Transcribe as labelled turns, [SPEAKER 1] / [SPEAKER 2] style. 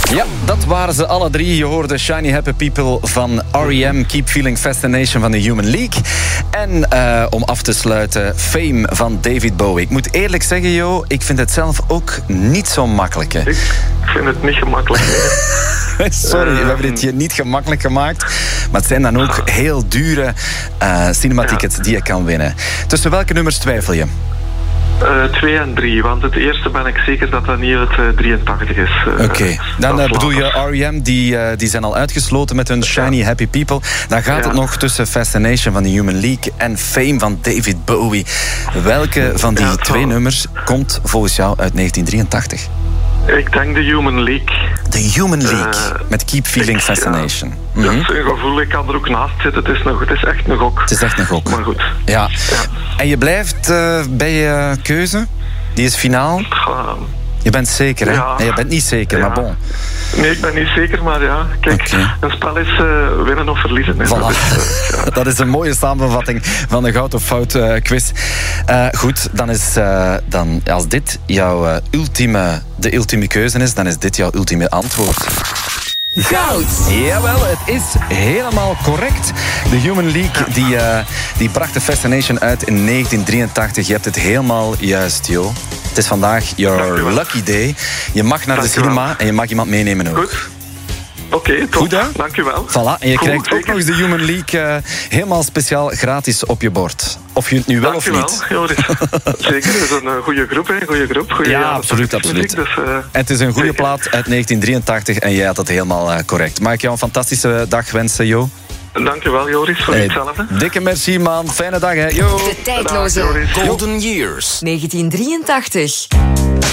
[SPEAKER 1] Ja, dat waren ze alle drie. Je hoorde Shiny Happy People van R.E.M. Keep Feeling Fascination van de Human League. En om af te sluiten, Fame van David Bowie. Ik moet eerlijk zeggen, Jo, ik vind het zelf ook niet zo makkelijk. Hè.
[SPEAKER 2] Ik vind het niet gemakkelijk.
[SPEAKER 1] Sorry, we hebben dit hier niet gemakkelijk gemaakt. Maar het zijn dan ook heel dure cinematickets die je kan winnen. Tussen welke nummers twijfel je?
[SPEAKER 2] 2 en 3, want het eerste ben ik zeker dat dat niet uit 83 is.
[SPEAKER 1] Oké, dan bedoel je R.E.M. Die zijn al uitgesloten met hun Shiny Happy People. Dan gaat het nog tussen Fascination van de Human League en Fame van David Bowie. Welke van die twee nummers komt volgens jou uit 1983?
[SPEAKER 2] Ik denk de Human League.
[SPEAKER 1] De Human League, met Keep Feeling Fascination.
[SPEAKER 2] Ja. Dat is een gevoel, ik kan er ook naast zitten. Het is echt een gok.
[SPEAKER 1] Het is echt een gok.
[SPEAKER 2] Maar goed.
[SPEAKER 1] Ja. En je blijft bij je keuze? Die is finaal? Je bent zeker, hè?
[SPEAKER 2] Ja.
[SPEAKER 1] Nee, je bent niet zeker, maar bon.
[SPEAKER 2] Nee, ik ben niet zeker, maar ja. Kijk, een spel is winnen of verliezen. Hè.
[SPEAKER 1] Voilà. Dat is een mooie samenvatting van de Goud of Fout quiz. Goed, dan als dit jouw de ultieme keuze is, dan is dit jouw ultieme antwoord.
[SPEAKER 3] Goud!
[SPEAKER 1] Jawel, het is helemaal correct. De Human League die bracht de Fascination uit in 1983. Je hebt het helemaal juist, Jo. Het is vandaag your lucky day. Je mag naar de cinema en je mag iemand meenemen ook.
[SPEAKER 2] Goed. Oké, top.
[SPEAKER 1] Goed, hè?
[SPEAKER 2] Dank u wel.
[SPEAKER 1] Voilà, en je krijgt ook
[SPEAKER 2] zeker.
[SPEAKER 1] nog eens de Human League helemaal speciaal gratis op je bord. Of je het nu wel of niet.
[SPEAKER 2] Joris. Zeker, het is een goede groep, hè? Goede groep.
[SPEAKER 1] Ja, absoluut.
[SPEAKER 2] Muziek, dus,
[SPEAKER 1] het is een goede plaat uit 1983 en jij had het helemaal correct. Mag ik jou een fantastische dag wensen, Jo?
[SPEAKER 2] Dank je wel, Joris, voor hetzelfde.
[SPEAKER 1] Dikke merci, man. Fijne dag, hè. Yo.
[SPEAKER 3] De tijdloze
[SPEAKER 2] Dag,
[SPEAKER 3] Golden Years 1983.